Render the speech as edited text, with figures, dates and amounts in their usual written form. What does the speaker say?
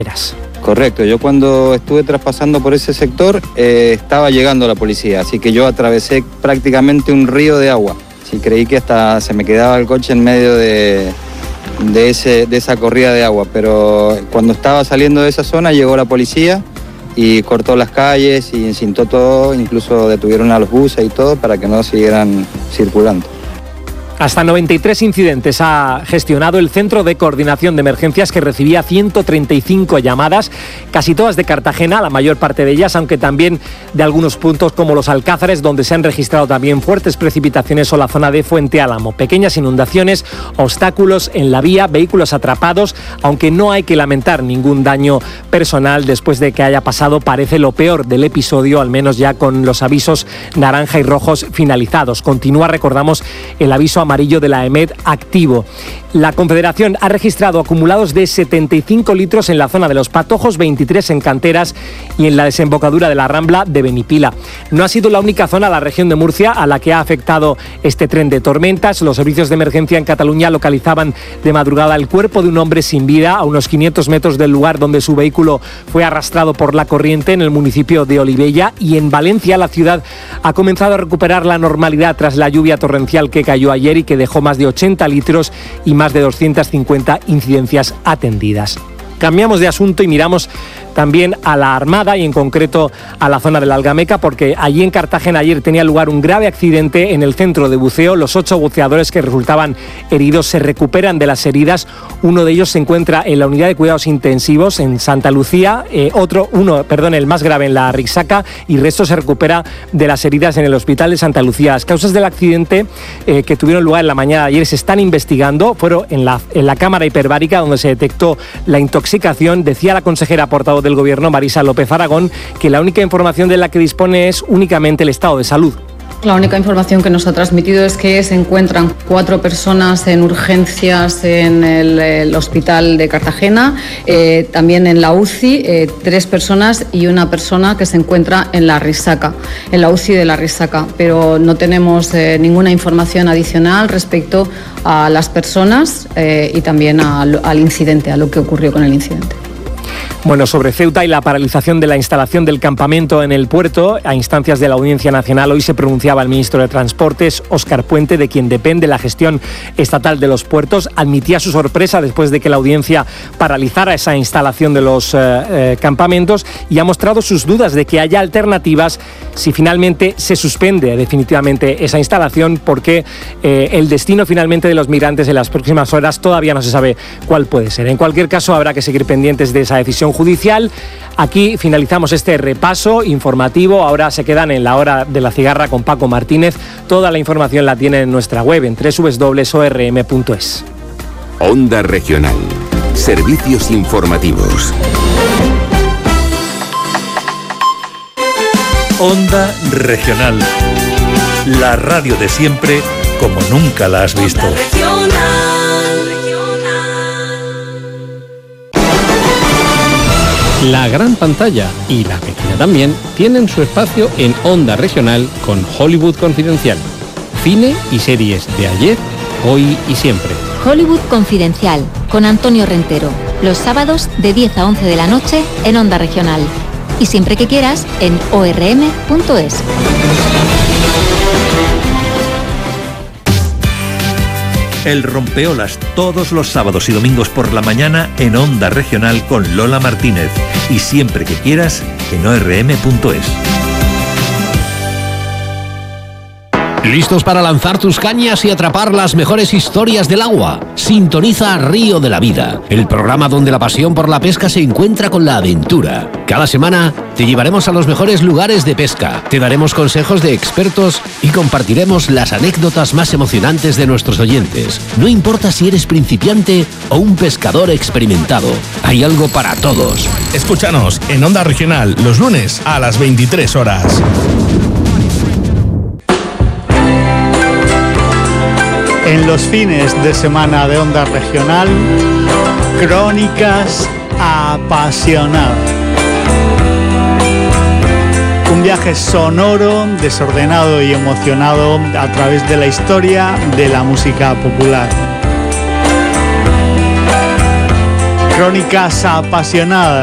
Correcto, yo cuando estuve traspasando por ese sector estaba llegando la policía, así que yo atravesé prácticamente un río de agua. Sí, creí que hasta se me quedaba el coche en medio de esa corrida de agua, pero cuando estaba saliendo de esa zona llegó la policía y cortó las calles y encintó todo, incluso detuvieron a los buses y todo para que no siguieran circulando. Hasta 93 incidentes ha gestionado el Centro de Coordinación de Emergencias, que recibía 135 llamadas, casi todas de Cartagena, la mayor parte de ellas, aunque también de algunos puntos como los Alcázares, donde se han registrado también fuertes precipitaciones, o la zona de Fuente Álamo. Pequeñas inundaciones, obstáculos en la vía, vehículos atrapados, aunque no hay que lamentar ningún daño personal después de que haya pasado, parece, lo peor del episodio, al menos ya con los avisos naranja y rojos finalizados. Continúa, recordamos, el aviso amarillo de la EMET activo. La Confederación ha registrado acumulados de 75 litros en la zona de Los Patojos, 23 en Canteras y en la desembocadura de la Rambla de Benipila. No ha sido la única zona, la región de Murcia, a la que ha afectado este tren de tormentas. Los servicios de emergencia en Cataluña localizaban de madrugada el cuerpo de un hombre sin vida a unos 500 metros del lugar donde su vehículo fue arrastrado por la corriente, en el municipio de Olivella. Y en Valencia, la ciudad ha comenzado a recuperar la normalidad tras la lluvia torrencial que cayó ayer y que dejó más de 80 litros y más de 250 incidencias atendidas. Cambiamos de asunto y miramos también a la Armada y en concreto a la zona de la Algameca, porque allí en Cartagena ayer tenía lugar un grave accidente en el centro de buceo. Los 8 buceadores que resultaban heridos se recuperan de las heridas. Uno de ellos se encuentra en la unidad de cuidados intensivos en Santa Lucía, el más grave en la Risaca, y el resto se recupera de las heridas en el hospital de Santa Lucía. Las causas del accidente que tuvieron lugar en la mañana de ayer se están investigando. Fueron en la cámara hiperbárica donde se detectó la intoxicación. Decía la consejera portavoz del Gobierno, Marisa López Aragón, que la única información de la que dispone es únicamente el estado de salud. La única información que nos ha transmitido es que se encuentran 4 personas en urgencias en el hospital de Cartagena, también en la UCI, 3 personas y una persona que se encuentra en la Risaca, en la UCI de la Risaca, pero no tenemos ninguna información adicional respecto a las personas y también al incidente, a lo que ocurrió con el incidente. Bueno, sobre Ceuta y la paralización de la instalación del campamento en el puerto, a instancias de la Audiencia Nacional, hoy se pronunciaba el ministro de Transportes, Óscar Puente, de quien depende la gestión estatal de los puertos. Admitía su sorpresa después de que la Audiencia paralizara esa instalación de los campamentos, y ha mostrado sus dudas de que haya alternativas si finalmente se suspende definitivamente esa instalación, porque el destino finalmente de los migrantes en las próximas horas todavía no se sabe cuál puede ser. En cualquier caso, habrá que seguir pendientes de esa decisión judicial. Aquí finalizamos este repaso informativo. Ahora se quedan en la hora de la cigarra con Paco Martínez. Toda la información la tienen en nuestra web en www.orm.es. Onda Regional. Servicios informativos. Onda Regional. La radio de siempre, como nunca la has visto. La gran pantalla y la pequeña también tienen su espacio en Onda Regional con Hollywood Confidencial. Cine y series de ayer, hoy y siempre. Hollywood Confidencial con Antonio Rentero. Los sábados de 10 a 11 de la noche en Onda Regional. Y siempre que quieras en orm.es. El Rompeolas, todos los sábados y domingos por la mañana en Onda Regional con Lola Martínez. Y siempre que quieras en orm.es. ¿Listos para lanzar tus cañas y atrapar las mejores historias del agua? Sintoniza Río de la Vida, el programa donde la pasión por la pesca se encuentra con la aventura. Cada semana te llevaremos a los mejores lugares de pesca, te daremos consejos de expertos y compartiremos las anécdotas más emocionantes de nuestros oyentes. No importa si eres principiante o un pescador experimentado, hay algo para todos. Escúchanos en Onda Regional los lunes a las 23 horas. En los fines de semana de Onda Regional, Crónicas Apasionadas. Un viaje sonoro, desordenado y emocionado a través de la historia de la música popular. Crónicas apasionadas.